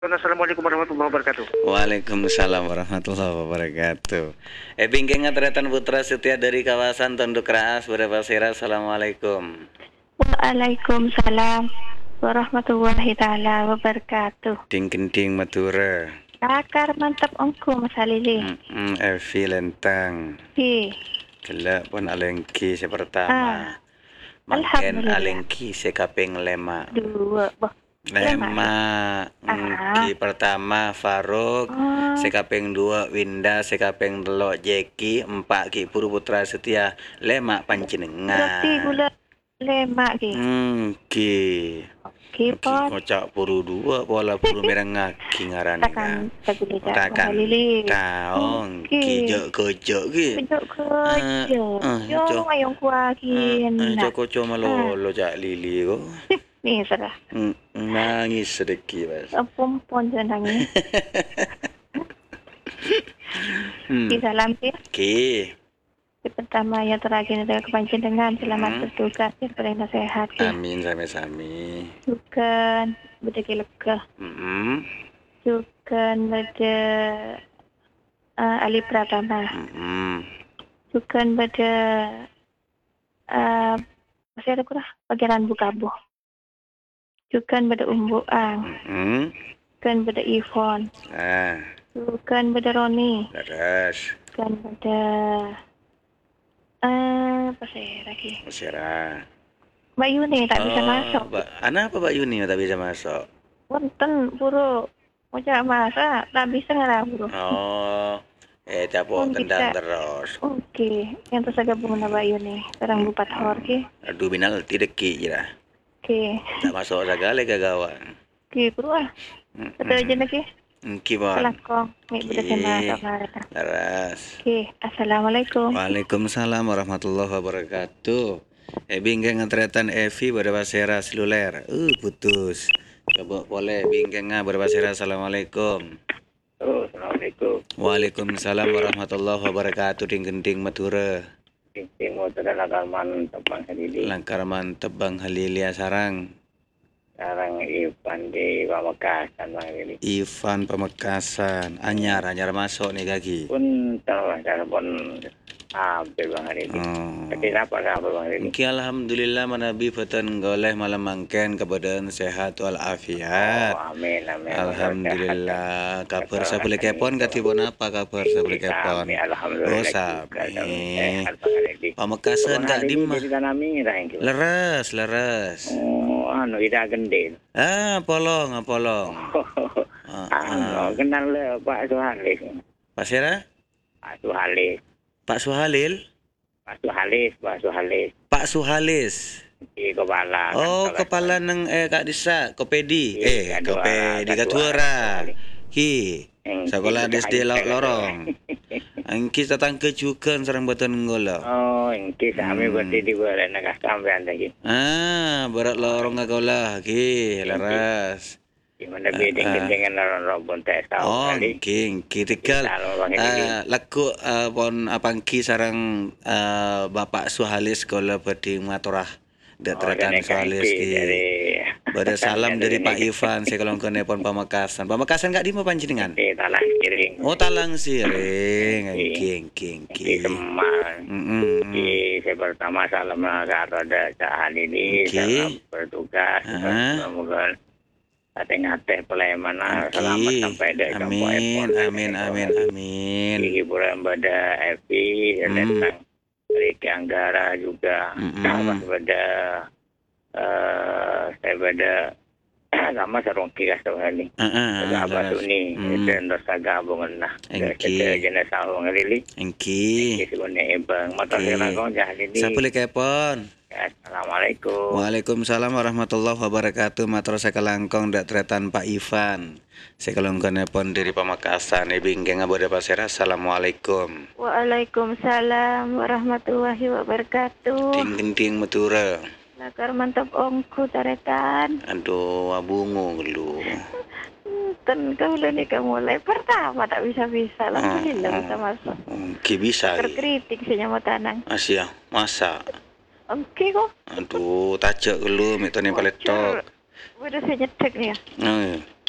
Assalamualaikum warahmatullahi wabarakatuh. Waalaikumsalam warahmatullahi wabarakatuh. Bingkeng Tretan Putra Setia dari kawasan Tonduk Raas, Brebasira. Assalamualaikum. Waalaikumsalam warahmatullahi taala wabarakatuh. Ding kenting Madura. Akar mantap ongko Mas Halili. Evi Lentang. Gelak pun alengki pertama. Mangken alengki sekaping lema. Dua. Lema ki pertama Faruk, sekaping dua Winda, sekaping telok Jeki, empat ki Puru Putra Setia, lema panjenengan. Berarti gula lema ki. Ki. Ki kocak Puru dua, pola Puru merang ngaki ngaran. Takkan taong ki jok kocok ki. Jok kocok. Yo ayong kuaki. Jok kocok malolo jak lili ko. Nih sudah. Nangis sedikit mas. Pompon jangan nangis. Di dalam Ki. Pertama yang terakhir adalah kepanjenengan selamat bertugas yang paling sehat. Amin sami-sami. Bukan bedeki lega. Bukan beda Ali Pratama. Bukan beda masih ada kurang bagian Bukabuh. Bukan beda Umbuang. Bukan beda Ivon. Bukan beda Roni. Bukan beda apa sih lagi? Mbak Yuni tak bisa masuk. Apa Mbak Yuni tak bisa masuk? Wonten buru mau masak tak bisa ngarah buru. Capok tendang terus. Oke, yang terus gabung sama Mbak Yuni. Sekarang Bupat Hor ki. Aduh binal tidak ki jira. Tak masuk segala kagawan. Ki buru Betul aja lagi. Assalamualaikum. Assalamualaikum. Waalaikumsalam warahmatullahi wabarakatuh. Bingkeng Tretan Evi Brebasira seluler. Putus. Coba boleh bingkeng Brebasira. Assalamualaikum. Assalamualaikum. Waalaikumsalam warahmatullahi wabarakatuh. Ding kenting Madura. Ding Madura langkar mantep Bang Halili. Langkar mantep Bang Halili sarang. Sekarang Ivan di Pamekasan Bang Halili. Ivan Pamekasan. Anyar masuk nih kaki. Pun telepon hampir Bang Halili. Jadi apa kabar Bang Halili? Alhamdulillah manabi fatan goleh malam mangken kebadan sehat walafiat. Amin. Alhamdulillah. Kabar saya boleh kepon katibon apa kabar saya boleh kepon? Alhamdulillah. Pamekasan Kak Dimah. Leres. Ida gendil. Polong. Kenal Pak Suhalis. Pak Sera? Pak Suhalis. Pak Suhalis. Kepala. Kepala nang Kak Disa, Kopedi. Kopedi Katuara. Sekolah SD Lorong. Angki datang ke Cukan sarang batan ngola. Angki kami berarti di bawah nak sampean lagi. Berat lorong ngagola laras. Gimana bedeng dengan lorong robon tes tahu kali. Angki tikal. Laku pon apangki sarang Bapak Suhalis sekolah berding maturah. Datang Suhalis Bada salam dari Pak Ivan, saya kalau ke Nepon Pamekasan. Pamekasan Kak Dima panjenengan? Talang Siring. Talang Siring. King. Semang. Saya pertama salam ada Cak Halili, salam bertugas. Semoga ngate Peleman selamat sampai dari Amin. Hiburan pada Evi dan tentang Riki Anggara juga. Pada saya pada sama sarung kikas tuh ini. Apa tuh nih? Dan dosa gabungan lah. Kita jenis sarung lili. Sebenarnya bang motor selangkong jah lili. Siapa boleh kepon? Assalamualaikum. Waalaikumsalam warahmatullahi wabarakatuh. Matro sekelangkong dak tretan Pak Ivan. Sekelangkong nepon dari Pamekasan. Bingkeng Abode Pasera. Assalamualaikum. Waalaikumsalam warahmatullahi wabarakatuh. Ding Madura. Nakar mantap ongku taretan. Aduh, abungu lu. Kau nih kamu mulai pertama tak bisa. Alhamdulillah bisa masuk. Bisa. Terkritik sih nyamot tanang. Asia, masa. Oke kok. Aduh, tajak lu, metode paletok. Udah saya nyetek nih ya.